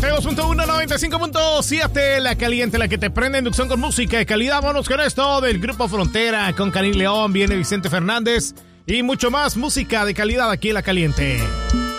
92.1, 95.7, La Caliente, la que te prende, inducción con música de calidad. Vámonos con esto del Grupo Frontera, con Karim León, viene Vicente Fernández y mucho más música de calidad aquí en La Caliente.